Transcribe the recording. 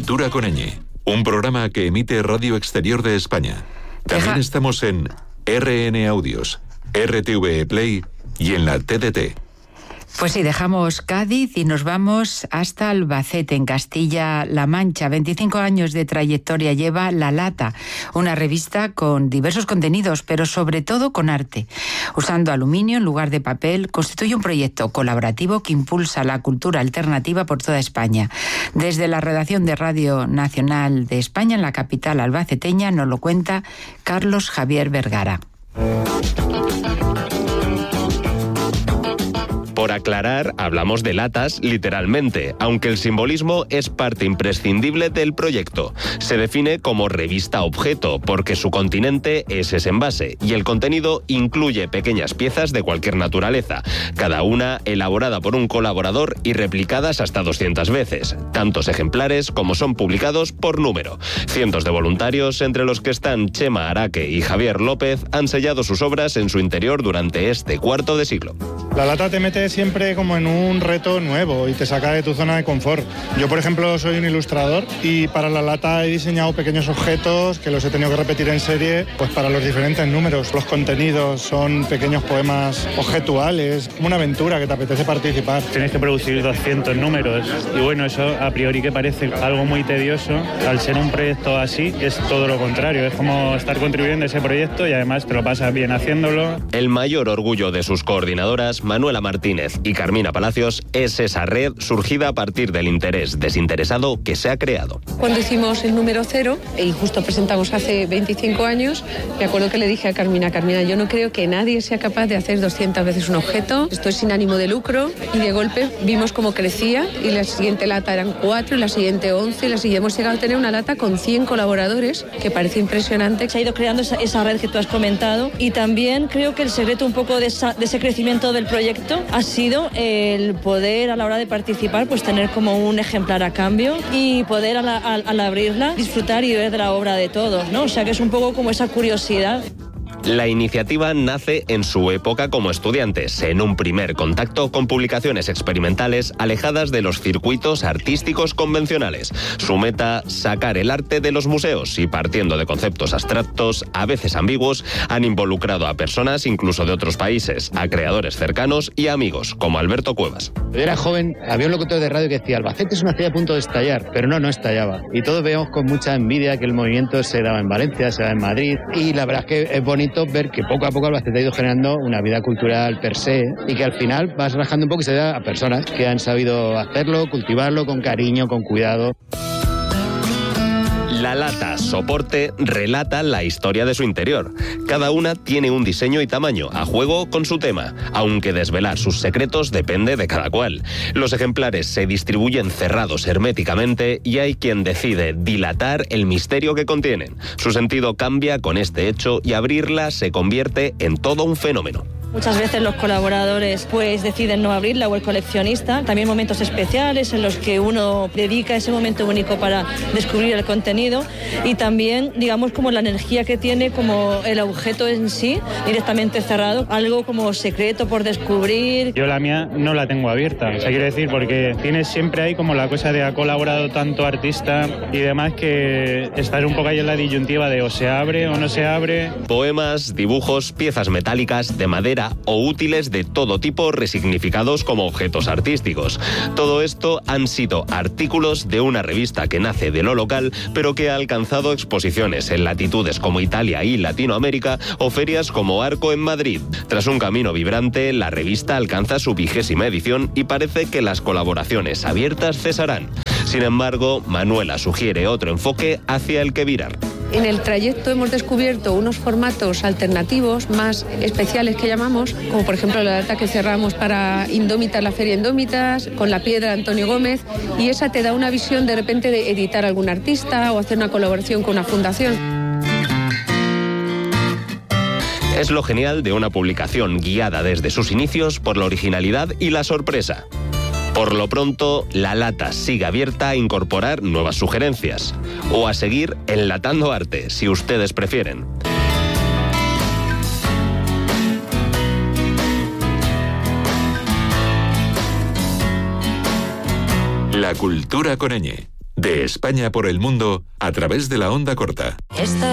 Cultura con ñ, un programa que emite Radio Exterior de España. También estamos en RN Audios, RTV Play y en la TDT. Pues sí, dejamos Cádiz y nos vamos hasta Albacete, en Castilla-La Mancha. 25 años de trayectoria lleva La Lata, una revista con diversos contenidos, pero sobre todo con arte. Usando aluminio en lugar de papel, constituye un proyecto colaborativo que impulsa la cultura alternativa por toda España. Desde la redacción de Radio Nacional de España, en la capital albaceteña, nos lo cuenta Carlos Javier Vergara. Por aclarar, hablamos de latas literalmente, aunque el simbolismo es parte imprescindible del proyecto. Se define como revista objeto, porque su continente es ese envase, y el contenido incluye pequeñas piezas de cualquier naturaleza, cada una elaborada por un colaborador y replicadas hasta 200 veces, tantos ejemplares como son publicados por número. Cientos de voluntarios, entre los que están Chema Araque y Javier López, han sellado sus obras en su interior durante este cuarto de siglo. La lata te mete siempre como en un reto nuevo y te saca de tu zona de confort. Yo, por ejemplo, soy un ilustrador y para la lata he diseñado pequeños objetos que los he tenido que repetir en serie pues para los diferentes números. Los contenidos son pequeños poemas objetuales, como una aventura que te apetece participar. Tienes que producir 200 números y bueno, eso a priori que parece algo muy tedioso, al ser un proyecto así es todo lo contrario, es como estar contribuyendo a ese proyecto y además te lo pasas bien haciéndolo. El mayor orgullo de sus coordinadoras, Manuela Martínez y Carmina Palacios, es esa red surgida a partir del interés desinteresado que se ha creado. Cuando hicimos el número 0 y justo presentamos hace 25 años, me acuerdo que le dije a Carmina, yo no creo que nadie sea capaz de hacer 200 veces un objeto, esto es sin ánimo de lucro, y de golpe vimos cómo crecía y la siguiente lata eran 4 y la siguiente 11 y la siguiente hemos llegado a tener una lata con 100 colaboradores, que parece impresionante. Se ha ido creando esa red que tú has comentado y también creo que el secreto un poco de ese crecimiento del proyecto ha sido el poder a la hora de participar pues tener como un ejemplar a cambio y poder al abrirla disfrutar y ver de la obra de todos, ¿no? O sea que es un poco como esa curiosidad. La iniciativa nace en su época como estudiantes, en un primer contacto con publicaciones experimentales alejadas de los circuitos artísticos convencionales. Su meta, sacar el arte de los museos y partiendo de conceptos abstractos, a veces ambiguos, han involucrado a personas incluso de otros países, a creadores cercanos y amigos, como Alberto Cuevas. Yo era joven, había un locutor de radio que decía, Albacete es una ciudad a punto de estallar, pero no estallaba. Y todos veíamos con mucha envidia que el movimiento se daba en Valencia, se daba en Madrid, y la verdad es que es bonito ver que poco a poco Albacete ha ido generando una vida cultural per se y que al final vas rajando un poco y se da a personas que han sabido hacerlo, cultivarlo con cariño, con cuidado. La lata soporte relata la historia de su interior. Cada una tiene un diseño y tamaño, a juego con su tema, aunque desvelar sus secretos depende de cada cual. Los ejemplares se distribuyen cerrados herméticamente y hay quien decide dilatar el misterio que contienen. Su sentido cambia con este hecho y abrirla se convierte en todo un fenómeno. Muchas veces los colaboradores pues deciden no abrirla o el coleccionista. También momentos especiales en los que uno dedica ese momento único para descubrir el contenido y también, digamos, como la energía que tiene como el objeto en sí, directamente cerrado, algo como secreto por descubrir. Yo la mía no la tengo abierta, o sea, quiero decir, porque tienes siempre ahí como la cosa de ha colaborado tanto artista y demás que estás un poco ahí en la disyuntiva de o se abre o no se abre. Poemas, dibujos, piezas metálicas, de madera o útiles de todo tipo resignificados como objetos artísticos. Todo esto han sido artículos de una revista que nace de lo local, pero que ha alcanzado exposiciones en latitudes como Italia y Latinoamérica o ferias como Arco en Madrid. Tras un camino vibrante, la revista alcanza su 20ª edición y parece que las colaboraciones abiertas cesarán. Sin embargo, Manuela sugiere otro enfoque hacia el que virar. En el trayecto hemos descubierto unos formatos alternativos más especiales que llamamos, como por ejemplo la lata que cerramos para Indómitas, la Feria Indómitas, con la piedra de Antonio Gómez, y esa te da una visión de repente de editar a algún artista o hacer una colaboración con una fundación. Es lo genial de una publicación guiada desde sus inicios por la originalidad y la sorpresa. Por lo pronto, La Lata sigue abierta a incorporar nuevas sugerencias o a seguir enlatando arte, si ustedes prefieren. La cultura con ñ. De España por el mundo a través de la onda corta.